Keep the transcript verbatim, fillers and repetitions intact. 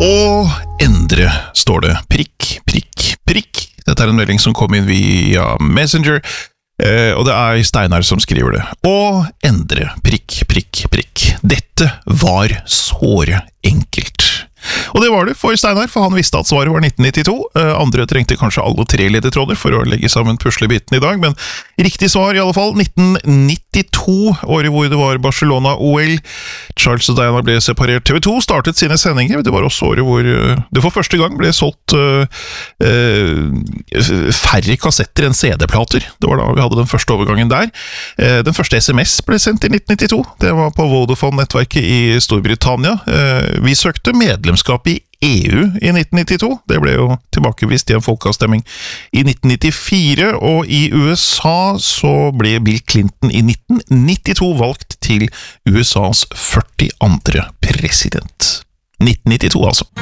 Å endre, står det. Prikk, prikk, prikk. Dette er en melding som kom inn via Messenger, eh, og det er Steinar som skriver det. Å endre, prikk, prikk, prikk. Dette var såre enkelt. Og det var det for Steinar, for han visste at svaret var nitten nittito. Eh, andre trengte kanskje alle tre ledetråder for å legge sammen puslebiten i dag, men riktig svar i alle fall, nitten nittito, året hvor det var Barcelona-O L. Charles og Diana ble separert. T V to startet sine sendinger, det var også året hvor det for første gang ble solgt uh, uh, færre kassetter enn C D-plater. Det var da vi hadde den første overgangen der. Uh, den første S M S ble sendt i nitten nittito. Det var på Vodafone-nettverket i Storbritannia. Uh, vi søkte medlemskap i E U i nitten nittito. Det ble jo tilbakevist i en folkeavstemning i nitten nittifire, og i U S A så ble Bill Clinton i nitten nittito valgt til U S As førtiandre president. nitten nittito altså.